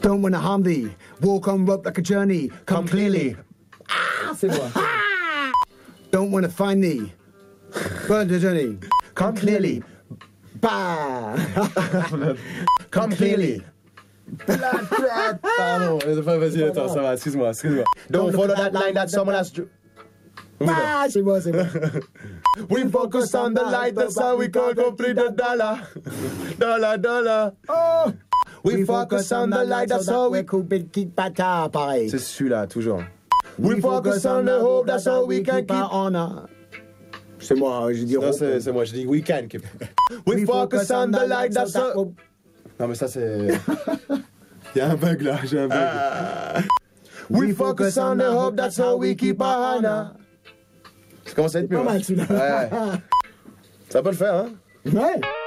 Don't wanna harm thee. Walk on rope like a journey. Come clearly. Ah, c'est moi. Don't wanna find thee. Burn the journey. Come clearly. Bah. Come clearly. Pardon, vas-y, attends, ça va, excuse-moi. Don't follow that line that someone has to... Ah, c'est moi. We focus on the light, that's how we call complete the dollar. Dollar. Oh. We focus on the light, that's how we... keep bata, pareil. C'est celui-là, toujours. We focus on the hope, that's how we can keep... on. C'est moi, j'ai dit... Non, c'est moi, j'ai dit we can keep. We focus on the light, that's how... Non, mais ça, c'est... Il y a un bug, là, j'ai un bug. We focus on the hope, that's how we keep our honor. Ça commence à être mieux. Pas mal, celui-là. Ouais. Ça peut le faire, hein? Ouais.